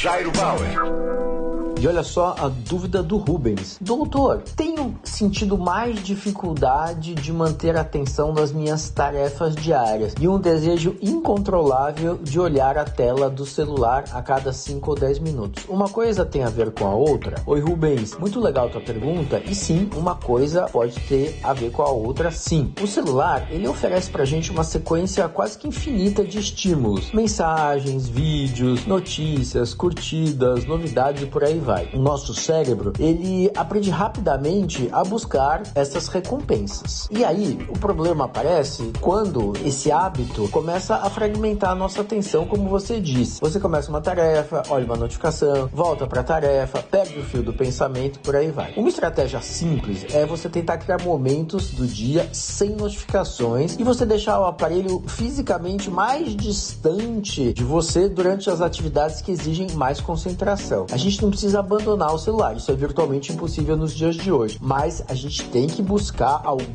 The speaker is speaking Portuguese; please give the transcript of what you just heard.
Jairo Bauer. E olha só a dúvida do Rubens. Doutor, tenho sentido mais dificuldade de manter a atenção nas minhas tarefas diárias e um desejo incontrolável de olhar a tela do celular a cada 5 ou 10 minutos. Uma coisa tem a ver com a outra? Oi, Rubens, muito legal tua pergunta e sim, uma coisa pode ter a ver com a outra sim. O celular, ele oferece pra gente uma sequência quase que infinita de estímulos. Mensagens, vídeos, notícias, curtidas, novidades e por aí vai. O nosso cérebro, ele aprende rapidamente a buscar essas recompensas. E aí, o problema aparece quando esse hábito começa a fragmentar a nossa atenção, como você disse. Você começa uma tarefa, olha uma notificação, volta para a tarefa, perde o fio do pensamento e por aí vai. Uma estratégia simples é você tentar criar momentos do dia sem notificações e você deixar o aparelho fisicamente mais distante de você durante as atividades que exigem mais concentração. A gente não precisa abandonar o celular, isso é virtualmente impossível nos dias de hoje, mas a gente tem que buscar